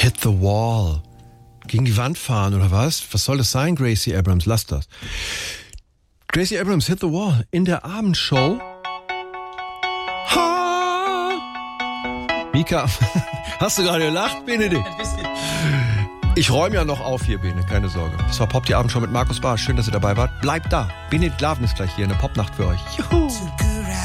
Hit the wall. Gegen die Wand fahren oder was? Was soll das sein, Gracie Abrams? Lass das. Gracie Abrams, Hit the Wall in der Abendshow. Ha! Mika, hast du gerade gelacht, Benedikt? Ein bisschen. Ich räume ja noch auf hier, Bene, keine Sorge. Das war Pop die Abendshow mit Markus Barsch. Schön, dass ihr dabei wart. Bleibt da. Benedikt Glaven ist gleich hier, eine Popnacht für euch. Juhu!